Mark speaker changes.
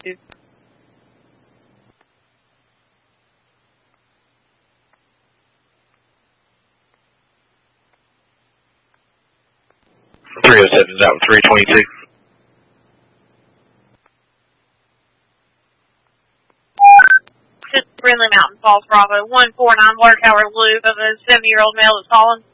Speaker 1: 307 is out with 322.
Speaker 2: Brindley Mountain Falls, Bravo 149, Water Tower Loop of a 70-year-old male that's calling.